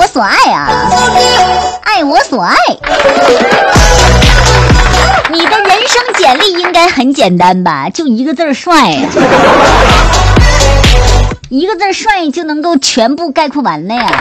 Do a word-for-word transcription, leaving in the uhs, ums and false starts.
所爱啊，爱我所爱。你的人生简历应该很简单吧，就一个字帅呀、啊，一个字帅就能够全部概括完了呀。